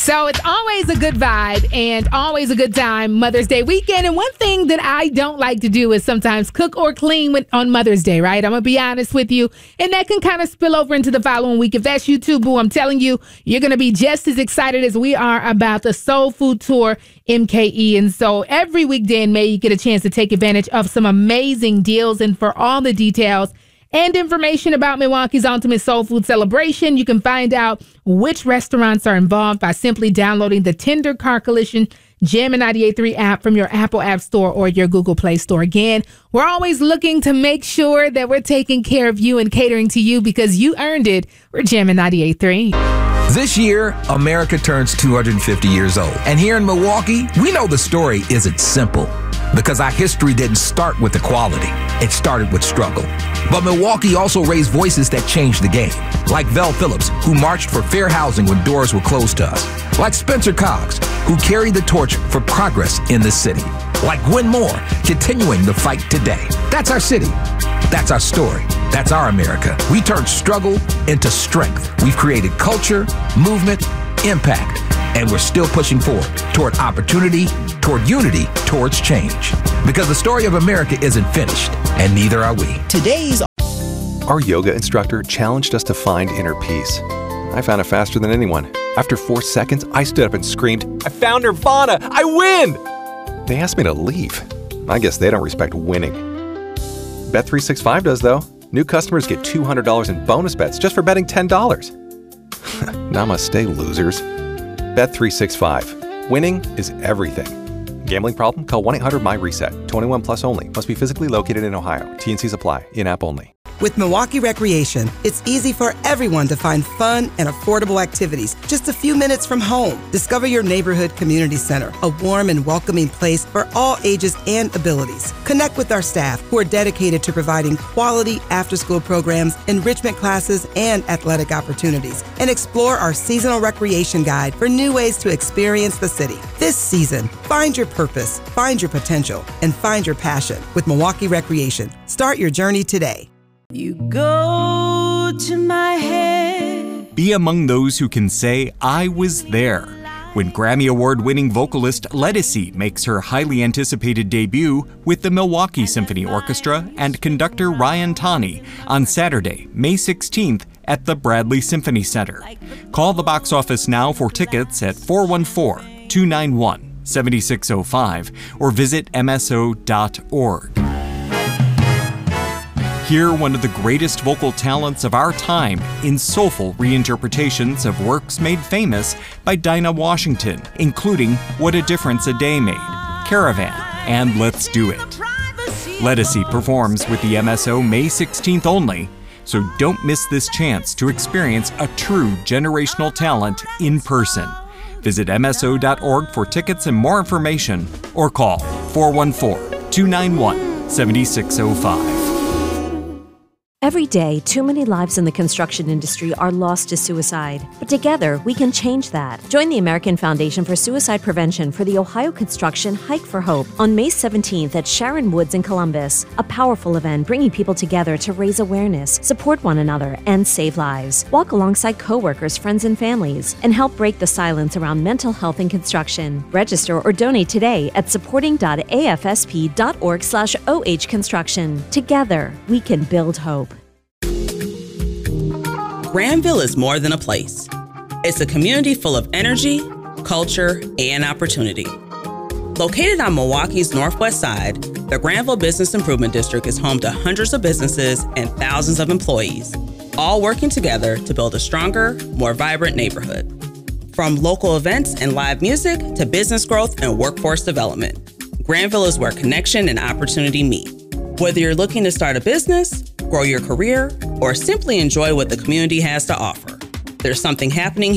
So it's always a good vibe and always a good time Mother's Day weekend. And one thing that I don't like to do is sometimes cook or clean on Mother's Day, right? I'm going to be honest with you. And that can kind of spill over into the following week. If that's you too, boo, I'm telling you, you're going to be just as excited as we are about the Soul Food Tour MKE. And so every weekday in May, you get a chance to take advantage of some amazing deals. And for all the details and information about Milwaukee's Ultimate Soul Food Celebration, you can find out which restaurants are involved by simply downloading the Tender Car Coalition Jammin' 98.3 app from your Apple App Store or your Google Play Store. Again, we're always looking to make sure that we're taking care of you and catering to you because you earned it. We're Jammin' 98.3. This year, America turns 250 years old. And here in Milwaukee, we know the story isn't simple because our history didn't start with equality. It started with struggle. But Milwaukee also raised voices that changed the game, like Vel Phillips, who marched for fair housing when doors were closed to us, like Spencer Coggs, who carried the torch for progress in this city, like Gwen Moore, continuing the fight today. That's our city. That's our story. That's our America. We turned struggle into strength. We've created culture, movement, impact, and we're still pushing forward toward opportunity, toward unity, towards change. Because the story of America isn't finished, and neither are we. Our yoga instructor challenged us to find inner peace. I found it faster than anyone. After 4 seconds, I stood up and screamed, "I found Nirvana! I win!" They asked me to leave. I guess they don't respect winning. Bet365 does, though. New customers get $200 in bonus bets just for betting $10. Namaste, losers. Bet365. Winning is everything. Gambling problem? Call 1-800-MY-RESET. 21 plus only. Must be physically located in Ohio. T&Cs apply. In-app only. With Milwaukee Recreation, it's easy for everyone to find fun and affordable activities just a few minutes from home. Discover your neighborhood community center, a warm and welcoming place for all ages and abilities. Connect with our staff who are dedicated to providing quality after-school programs, enrichment classes, and athletic opportunities. And explore our seasonal recreation guide for new ways to experience the city. This season, find your purpose, find your potential, and find your passion with Milwaukee Recreation. Start your journey today. You go to my head. Be among those who can say, "I was there," when Grammy Award-winning vocalist Ledisi makes her highly anticipated debut with the Milwaukee Symphony Orchestra and conductor Ryan Taney on Saturday, May 16th at the Bradley Symphony Center. Call the box office now for tickets at 414-291-7605 or visit mso.org. Hear one of the greatest vocal talents of our time in soulful reinterpretations of works made famous by Dinah Washington, including What a Difference a Day Made, Caravan, and Let's Do It. Ledisi performs with the MSO May 16th only, so don't miss this chance to experience a true generational talent in person. Visit mso.org for tickets and more information, or call 414-291-7605. Every day, too many lives in the construction industry are lost to suicide. But together, we can change that. Join the American Foundation for Suicide Prevention for the Ohio Construction Hike for Hope on May 17th at Sharon Woods in Columbus. A powerful event bringing people together to raise awareness, support one another, and save lives. Walk alongside coworkers, friends, and families, and help break the silence around mental health in construction. Register or donate today at supporting.afsp.org/ohconstruction. Together, we can build hope. Granville is more than a place. It's a community full of energy, culture, and opportunity. Located on Milwaukee's northwest side, the Granville Business Improvement District is home to hundreds of businesses and thousands of employees, all working together to build a stronger, more vibrant neighborhood. From local events and live music to business growth and workforce development, Granville is where connection and opportunity meet. Whether you're looking to start a business, grow your career, or simply enjoy what the community has to offer, there's something happening